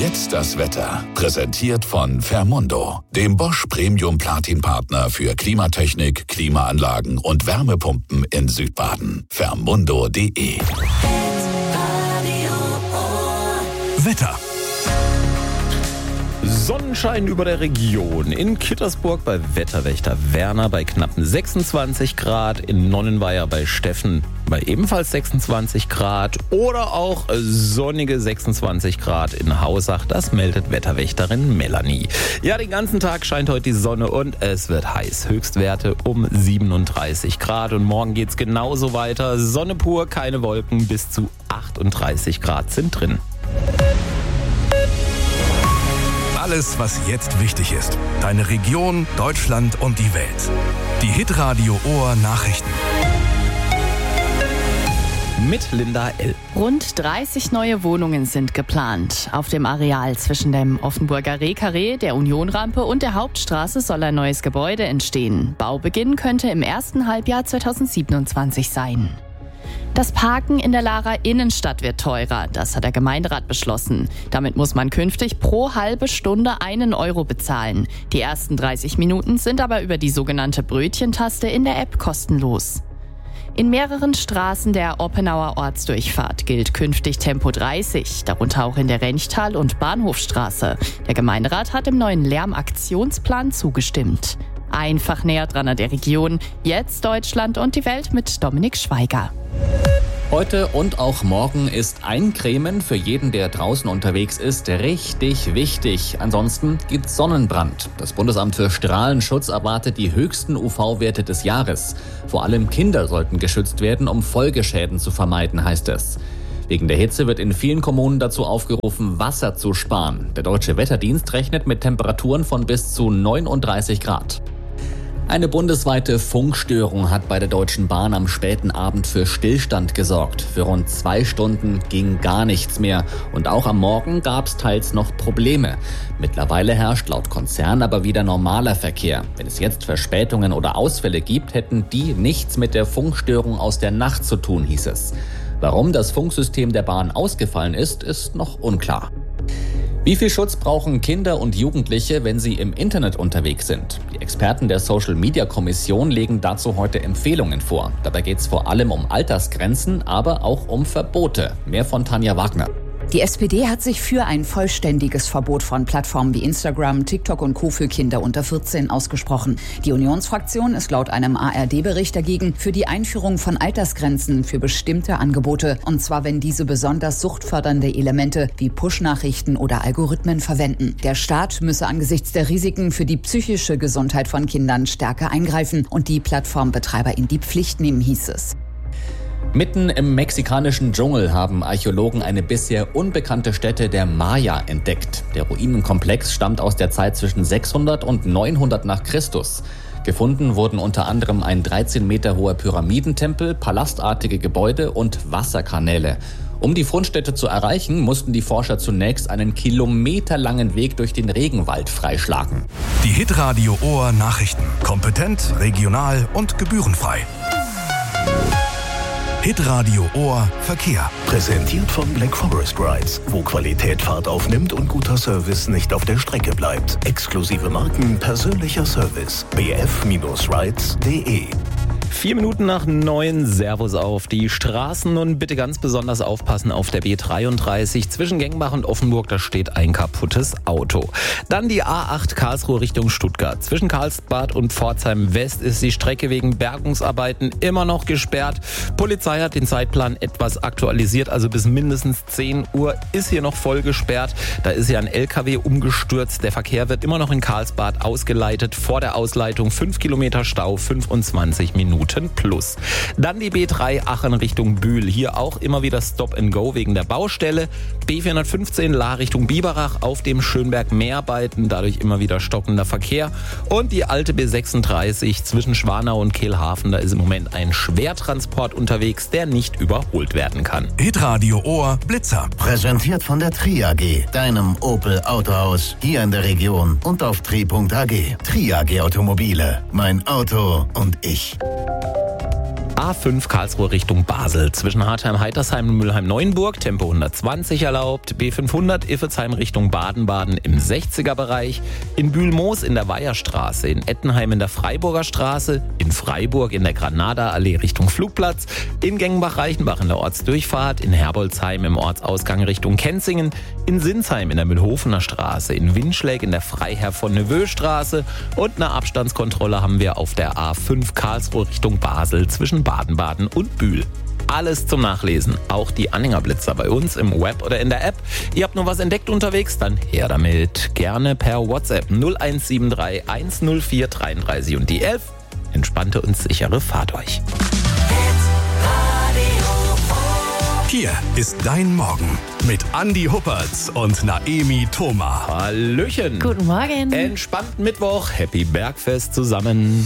Jetzt das Wetter. Präsentiert von Fermundo, dem Bosch Premium Platin Partner für Klimatechnik, Klimaanlagen und Wärmepumpen in Südbaden. Fermundo.de. Wetter. Sonnenschein über der Region. In Kittersburg bei Wetterwächter Werner bei knappen 26 Grad. In Nonnenweier bei Steffen bei ebenfalls 26 Grad. Oder auch sonnige 26 Grad in Hausach. Das meldet Wetterwächterin Melanie. Ja, den ganzen Tag scheint heute die Sonne und es wird heiß. Höchstwerte um 37 Grad. Und morgen geht's genauso weiter. Sonne pur, keine Wolken. Bis zu 38 Grad sind drin. Alles, was jetzt wichtig ist. Deine Region, Deutschland und die Welt. Die Hitradio Ohr Nachrichten. Mit Linda L. Rund 30 neue Wohnungen sind geplant. Auf dem Areal zwischen dem Offenburger Rehkarree, der Unionrampe und der Hauptstraße soll ein neues Gebäude entstehen. Baubeginn könnte im ersten Halbjahr 2027 sein. Das Parken in der Lahrer Innenstadt wird teurer. Das hat der Gemeinderat beschlossen. Damit muss man künftig pro halbe Stunde 1 Euro bezahlen. Die ersten 30 Minuten sind aber über die sogenannte Brötchentaste in der App kostenlos. In mehreren Straßen der Oppenauer Ortsdurchfahrt gilt künftig Tempo 30, darunter auch in der Renchtal- und Bahnhofstraße. Der Gemeinderat hat dem neuen Lärmaktionsplan zugestimmt. Einfach näher dran an der Region. Jetzt Deutschland und die Welt mit Dominik Schweiger. Heute und auch morgen ist Eincremen für jeden, der draußen unterwegs ist, richtig wichtig. Ansonsten gibt's Sonnenbrand. Das Bundesamt für Strahlenschutz erwartet die höchsten UV-Werte des Jahres. Vor allem Kinder sollten geschützt werden, um Folgeschäden zu vermeiden, heißt es. Wegen der Hitze wird in vielen Kommunen dazu aufgerufen, Wasser zu sparen. Der Deutsche Wetterdienst rechnet mit Temperaturen von bis zu 39 Grad. Eine bundesweite Funkstörung hat bei der Deutschen Bahn am späten Abend für Stillstand gesorgt. Für rund 2 Stunden ging gar nichts mehr. Und auch am Morgen gab es teils noch Probleme. Mittlerweile herrscht laut Konzern aber wieder normaler Verkehr. Wenn es jetzt Verspätungen oder Ausfälle gibt, hätten die nichts mit der Funkstörung aus der Nacht zu tun, hieß es. Warum das Funksystem der Bahn ausgefallen ist, ist noch unklar. Wie viel Schutz brauchen Kinder und Jugendliche, wenn sie im Internet unterwegs sind? Die Experten der Social-Media-Kommission legen dazu heute Empfehlungen vor. Dabei geht es vor allem um Altersgrenzen, aber auch um Verbote. Mehr von Tanja Wagner. Die SPD hat sich für ein vollständiges Verbot von Plattformen wie Instagram, TikTok und Co. für Kinder unter 14 ausgesprochen. Die Unionsfraktion ist laut einem ARD-Bericht dagegen für die Einführung von Altersgrenzen für bestimmte Angebote. Und zwar, wenn diese besonders suchtfördernde Elemente wie Push-Nachrichten oder Algorithmen verwenden. Der Staat müsse angesichts der Risiken für die psychische Gesundheit von Kindern stärker eingreifen und die Plattformbetreiber in die Pflicht nehmen, hieß es. Mitten im mexikanischen Dschungel haben Archäologen eine bisher unbekannte Stätte der Maya entdeckt. Der Ruinenkomplex stammt aus der Zeit zwischen 600 und 900 nach Christus. Gefunden wurden unter anderem ein 13 Meter hoher Pyramidentempel, palastartige Gebäude und Wasserkanäle. Um die Fundstätte zu erreichen, mussten die Forscher zunächst einen kilometerlangen Weg durch den Regenwald freischlagen. Die Hitradio Ohr Nachrichten. Kompetent, regional und gebührenfrei. Hitradio Ohr Verkehr. Präsentiert von Black Forest Rides, wo Qualität Fahrt aufnimmt und guter Service nicht auf der Strecke bleibt. Exklusive Marken, persönlicher Service. bf-rides.de. 4 Minuten nach 9, Servus auf die Straßen und bitte ganz besonders aufpassen auf der B33 zwischen Gengbach und Offenburg, da steht ein kaputtes Auto. Dann die A8 Karlsruhe Richtung Stuttgart. Zwischen Karlsbad und Pforzheim West ist die Strecke wegen Bergungsarbeiten immer noch gesperrt. Polizei hat den Zeitplan etwas aktualisiert, also bis mindestens 10 Uhr ist hier noch voll gesperrt. Da ist ja ein LKW umgestürzt. Der Verkehr wird immer noch in Karlsbad ausgeleitet. Vor der Ausleitung 5 Kilometer Stau, 25 Minuten plus. Dann die B3 Aachen Richtung Bühl. Hier auch immer wieder Stop and Go wegen der Baustelle. B415 Lahr Richtung Biberach auf dem Schönberg Meerarbeiten, dadurch immer wieder stockender Verkehr. Und die alte B36 zwischen Schwanau und Kehlhafen, da ist im Moment ein Schwertransport unterwegs, der nicht überholt werden kann. Hitradio Ohr Blitzer. Präsentiert von der Tri AG, deinem Opel Autohaus hier in der Region und auf tri.ag. Tri AG Automobile, mein Auto und ich. A5 Karlsruhe Richtung Basel. Zwischen Hartheim-Heitersheim und Mülheim-Neuenburg Tempo 120 erlaubt. B500 Iffezheim Richtung Baden-Baden im 60er-Bereich. In Bühl-Moos in der Weiherstraße. In Ettenheim in der Freiburger Straße. In Freiburg in der Granada-Allee Richtung Flugplatz. In Gengenbach-Reichenbach in der Ortsdurchfahrt. In Herbolzheim im Ortsausgang Richtung Kenzingen. In Sinsheim in der Mühlhofener Straße. In Winschläg in der Freiherr von Neveu Straße. Und eine Abstandskontrolle haben wir auf der A5 Karlsruhe Richtung Basel zwischen Baden-Baden und Bühl. Alles zum Nachlesen, auch die Anhängerblitzer bei uns im Web oder in der App. Ihr habt nur was entdeckt unterwegs? Dann her damit. Gerne per WhatsApp 0173 104 33 und die 11. Entspannte und sichere Fahrt euch. Hier ist dein Morgen mit Andi Huppertz und Naemi Thoma. Hallöchen. Guten Morgen. Entspannten Mittwoch. Happy Bergfest zusammen.